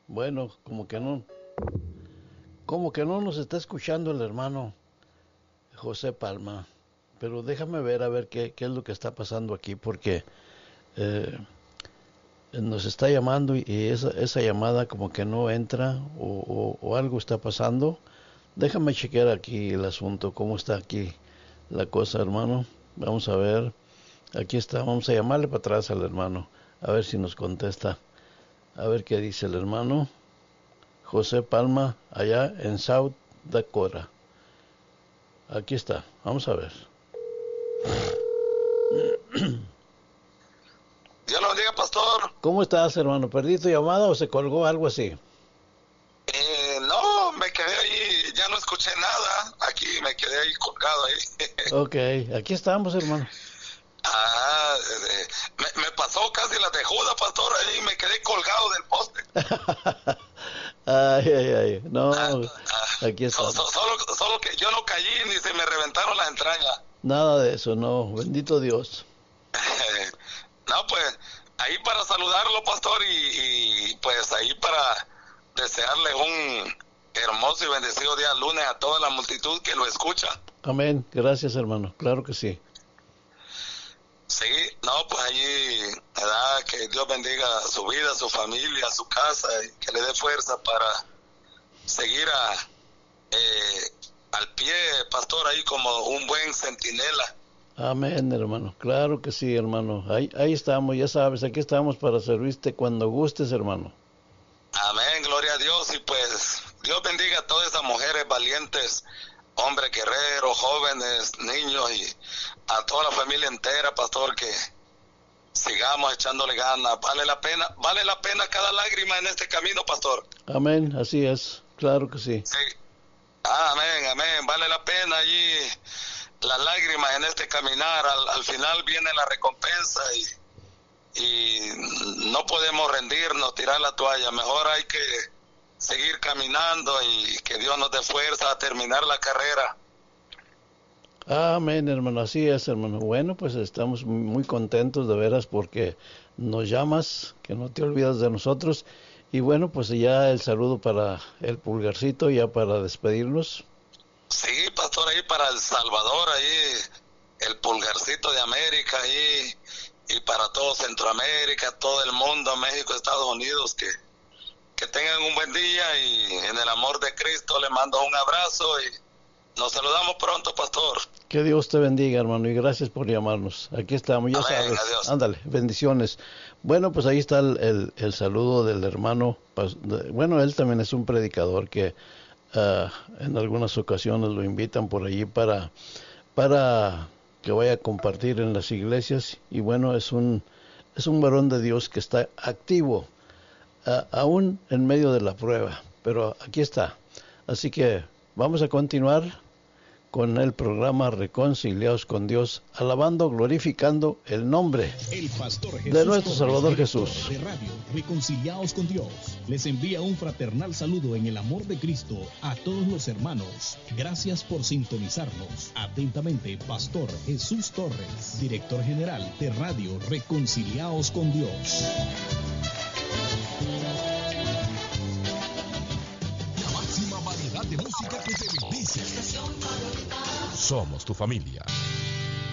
Bueno, como que no nos está escuchando el hermano José Palma. Pero déjame ver a ver qué es lo que está pasando aquí, porque eh, nos está llamando y esa llamada como que no entra o algo está pasando. Déjame chequear aquí el asunto, cómo está aquí la cosa, hermano. Vamos a ver. Aquí está, vamos a llamarle para atrás al hermano, a ver si nos contesta. A ver qué dice el hermano José Palma, allá en South Dakota. Aquí está, vamos a ver. Dios lo bendiga, pastor. ¿Cómo estás, hermano? ¿Perdí tu llamada o se colgó algo así? No, me quedé ahí, ya no escuché nada. Aquí me quedé ahí colgado ahí. Ok, aquí estamos, hermano. Me pasó casi la de Judas, pastor, ahí me quedé colgado del poste. Ay, no, aquí estamos. Solo que yo no caí ni se me reventaron las entrañas. Nada de eso, no, bendito Dios. No, pues ahí para saludarlo, pastor, y pues ahí para desearle un hermoso y bendecido día lunes a toda la multitud que lo escucha. Amén, gracias, hermano, claro que sí. Sí, no, pues allí, ¿verdad? Que Dios bendiga su vida, su familia, su casa, y que le dé fuerza para seguir al pie, pastor, ahí como un buen centinela. Amén, hermano, claro que sí, hermano. Ahí estamos, ya sabes, aquí estamos para servirte cuando gustes, hermano. Amén, gloria a Dios, y pues Dios bendiga a todas esas mujeres valientes, hombres guerreros, jóvenes, niños, y a toda la familia entera, pastor, que sigamos echándole ganas. Vale la pena cada lágrima en este camino, pastor. Amén, así es, claro que sí. Sí. Amén, vale la pena allí las lágrimas en este caminar. Al final viene la recompensa y no podemos rendirnos, tirar la toalla. Mejor hay que seguir caminando y que Dios nos dé fuerza a terminar la carrera. Amén, hermano, así es, hermano. Bueno, pues estamos muy contentos de veras porque nos llamas, que no te olvidas de nosotros. Y bueno, pues ya el saludo para el Pulgarcito, ya para despedirnos. Sí, pastor, ahí para El Salvador, ahí el Pulgarcito de América, ahí, y para todo Centroamérica, todo el mundo, México, Estados Unidos, que tengan un buen día, y en el amor de Cristo le mando un abrazo y nos saludamos pronto, pastor. Que Dios te bendiga, hermano, y gracias por llamarnos. Aquí estamos, ya Amén, sabes. adiós. Ándale, bendiciones. Bueno, pues ahí está el saludo del hermano. Bueno, él también es un predicador que en algunas ocasiones lo invitan por allí para que vaya a compartir en las iglesias. Y bueno, es un varón de Dios que está activo, aún en medio de la prueba. Pero aquí está. Así que vamos a continuar con el programa Reconciliados con Dios, alabando, glorificando el nombre de nuestro Salvador Jesús. De radio Reconciliados con Dios les envía un fraternal saludo en el amor de Cristo a todos los hermanos. Gracias por sintonizarnos. Atentamente, Pastor Jesús Torres, director general de radio Reconciliados con Dios. La máxima variedad de música que te bendice. Somos tu familia.